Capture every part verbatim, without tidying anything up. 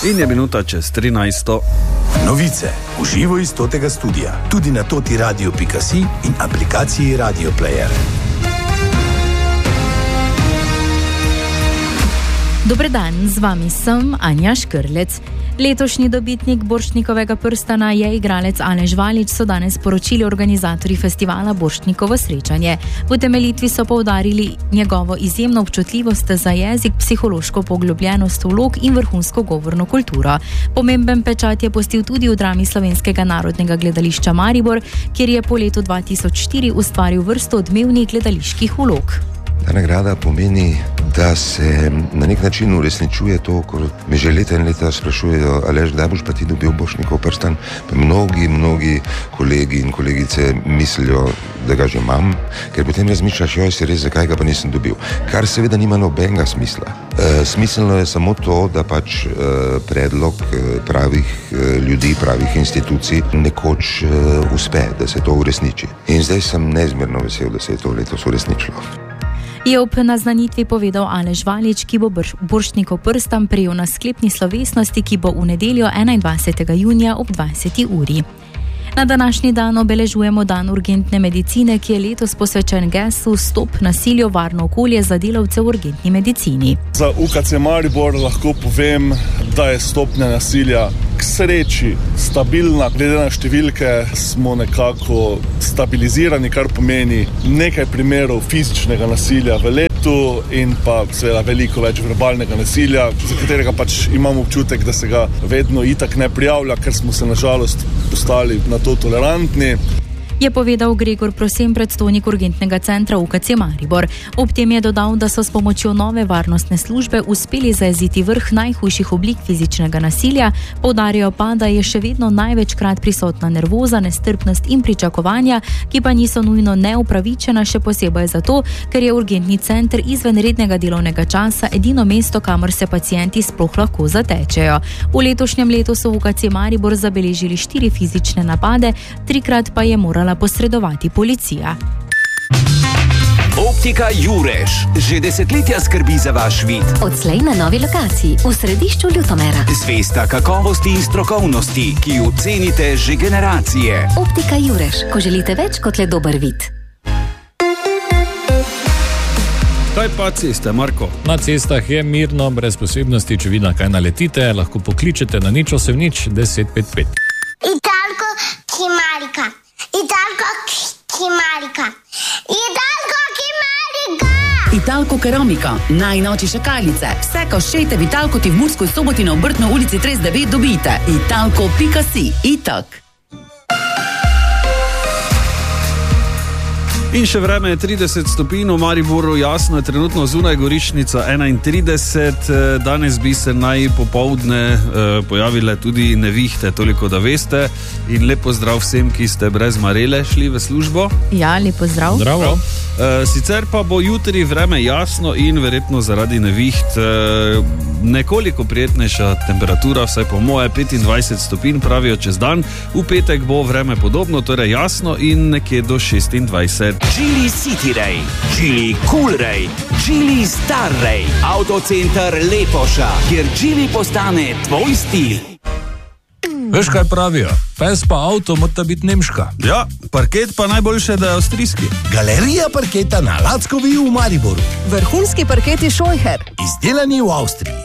In je minuta čez trinajsto. Novice v živo iz totega studia, tudi na toti radio pika si in aplikaciji Radio Player. Dober dan, z vami sem Anja Škrlec. Letošnji dobitnik Borštnikovega prstana je igralec Aleš Valič, so danes poročili organizatorji festivala Borštnikovo srečanje. V utemeljitvi so poudarili njegovo izjemno občutljivost za jezik, psihološko poglobljenost vlog in vrhunsko govorno kulturo. Pomemben pečat je pustil tudi v drami Slovenskega narodnega gledališča Maribor, kjer je po letu dva tisoč štiri ustvaril vrsto odmevnih gledaliških vlog. Ta nagrada pomeni, da se na nek način uresničuje to, kar me že leta in leta sprašujejo, Aleš, kdaj boš pa ti dobil Borštnikov prstan? Pa mnogi, mnogi kolegi in kolegice mislijo, da ga že imam, ker potem razmišljaš, joj, si res, zakaj ga pa nisem dobil. Kar seveda nima nobenega smisla. E, smiselno je samo to, da pač e, predlog pravih e, ljudi, pravih institucij nekoč e, uspe, da se to uresniči. In zdaj sem neizmerno vesel, da se je to letos uresničilo. Je ob naznanitvi povedal Aleš Valič, ki bo Borštnikov prstan prejel na sklepni slovesnosti, ki bo v nedeljo enaindvajsetega junija ob dvajseti uri. Na današnji dan obeležujemo dan urgentne medicine, ki je letos posvečen geslu Stop nasilju, varno okolje za delavce v urgentni medicini. Za U K C Maribor lahko povem, da je stopnja nasilja k sreči stabilna. Glede na številke smo nekako stabilizirani, kar pomeni nekaj primerov fizičnega nasilja v letu in pa seveda veliko več verbalnega nasilja, za katerega pač imamo občutek, da se ga vedno itak ne prijavlja, ker smo se na žalost postali na to tolerantni. Je povedal Gregor Prosem, predstojnik urgentnega centra U K C Maribor. Ob tem je dodal, da so s pomočjo nove varnostne službe uspeli zajeziti vrh najhujših oblik fizičnega nasilja, poudarjajo pa, da je še vedno največkrat prisotna nervoza, nestrpnost in pričakovanja, ki pa niso nujno neupravičena, še posebej zato, ker je urgentni center izven rednega delovnega časa edino mesto, kamor se pacienti sploh lahko zatečejo. V letošnjem letu so v U K C Maribor zabeležili štiri fizične napade, trikrat pa je morala posredovati policija. Optika Jurež že desetletja skrbi za vaš vid. Odslej na novi lokaciji v središču Ljutomera. Zvesta kakovosti in strokovnosti, ki jo cenite že generacije. Optika Jurež, ko želite več kot le dober vid. Kaj pa ceste, Marko? Na cestah je mirno, brez posebnosti, če vi na kaj naletite, lahko pokličete na nič osem nič deset pet pet. Italko Kimarika. Italko Kimarika. Italko Kimarika. Italko Keramika, najnovejše šakalice. Vse, ko šejte v Italko, ti v Murskoj Soboti na Obrtno ulici trideset devet dobite. Italko pika si. Itak. In še vreme je trideset stopinj v Mariboru, jasno je trenutno zunaj, goriščnica enaintrideset, danes bi se naj popoldne eh, pojavile tudi nevihte, toliko da veste. In lepo zdrav vsem, ki ste brez marele šli v službo. Ja, lepo zdrav. Zdravo. Eh, sicer pa bo jutri vreme jasno in verjetno zaradi neviht eh, nekoliko prijetnejša temperatura, vsaj po moje petindvajset stopinj, pravijo čez dan. V petek bo vreme podobno, torej jasno in nekje do šestindvajset. Geely City Ray, Geely Cool Ray, Geely Star Ray, Autocenter Lepoša, kjer Geely postane tvoj stil. Veš, kaj pravijo? Pes pa avto mora biti nemška. Ja, parket pa najboljše, da je avstrijski. Galerija parketa na Lackovi v Mariboru. Vrhunski parketi Scheucher. Izdelani v Avstriji.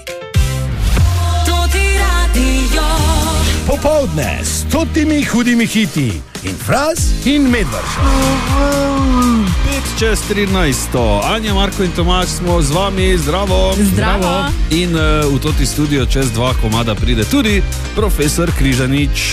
Popoldne s stotimi hudimi hiti in Fras in Medvrša. Pet čez trinajsto. Anja, Marko in Tomaž smo z vami. Zdravo. Zdravo. In uh, v toti studio čez dva komada pride tudi profesor Križanič.